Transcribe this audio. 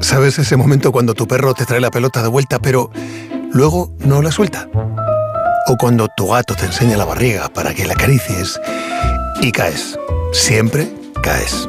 ¿Sabes ese momento cuando tu perro te trae la pelota de vuelta, pero luego no la suelta? O cuando tu gato te enseña la barriga para que la acaricies y caes. Siempre caes.